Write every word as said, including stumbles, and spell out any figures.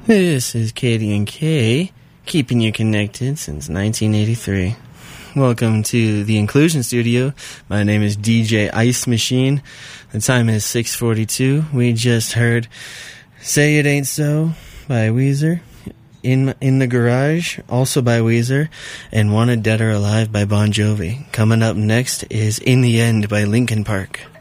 This is Katie and Kay, keeping you connected since nineteen eighty-three. Welcome to the Inclusion Studio. My name is D J Ice Machine. The time is six forty-two. We just heard Say It Ain't So by Weezer, In in the Garage, also by Weezer, and Wanted Dead or Alive by Bon Jovi. Coming up next is In the End by Linkin Park.